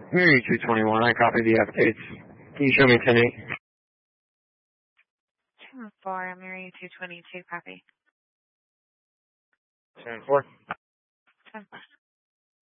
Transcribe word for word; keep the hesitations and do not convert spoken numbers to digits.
Mary two twenty-one, I copy the updates. Can you show me ten eight? ten four, Mary two twenty-two, copy. ten four. ten four.